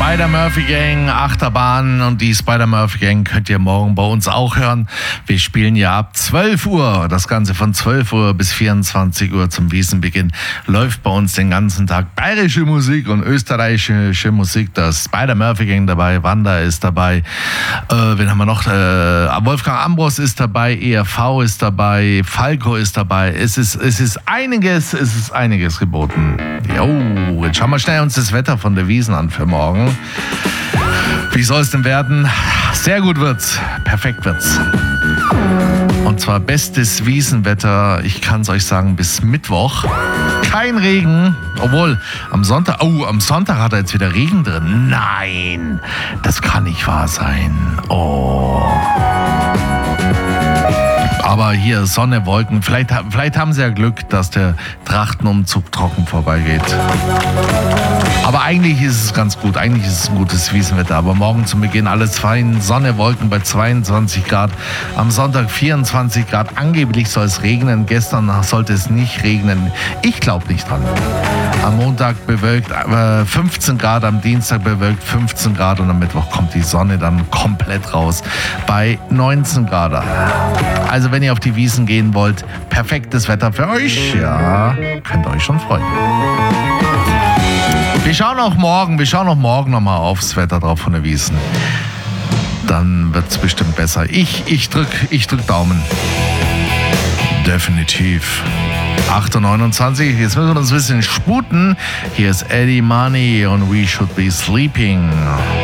Spider-Murphy-Gang, Achterbahn, und die Spider-Murphy-Gang könnt ihr morgen bei uns auch hören. Wir spielen ja ab 12 Uhr, das Ganze von 12 Uhr bis 24 Uhr zum Wiesenbeginn. Läuft bei uns den ganzen Tag bayerische Musik und österreichische Musik. Da ist Spider-Murphy-Gang dabei, Wanda ist dabei, wen haben wir noch? Wolfgang Ambros ist dabei, ERV ist dabei, Falco ist dabei. Es ist einiges geboten. Jo, jetzt schauen wir schnell uns das Wetter von der Wiesn an für morgen. Wie soll es denn werden? Sehr gut wird's. Perfekt wird's. Und zwar bestes Wiesenwetter, ich kann es euch sagen, bis Mittwoch. Kein Regen, obwohl am Sonntag hat er jetzt wieder Regen drin. Nein, das kann nicht wahr sein. Oh. Aber hier Sonne, Wolken, vielleicht haben sie ja Glück, dass der Trachtenumzug trocken vorbeigeht. Aber eigentlich ist es ganz gut, eigentlich ist es ein gutes Wiesenwetter. Aber morgen zum Beginn alles fein, Sonne, Wolken bei 22 Grad. Am Sonntag 24 Grad, angeblich soll es regnen. Gestern sollte es nicht regnen. Ich glaube nicht dran. Am Montag bewölkt 15 Grad, am Dienstag bewölkt 15 Grad und am Mittwoch kommt die Sonne dann komplett raus bei 19 Grad. Also wenn ihr auf die Wiesn gehen wollt, perfektes Wetter für euch. Ja, könnt ihr euch schon freuen. Wir schauen auch morgen nochmal aufs Wetter drauf von der Wiesn. Dann wird es bestimmt besser. Ich drück Daumen. Definitiv. 8:29 Uhr, jetzt müssen wir uns ein bisschen sputen. Hier ist Eddie Money und We Should Be Sleeping.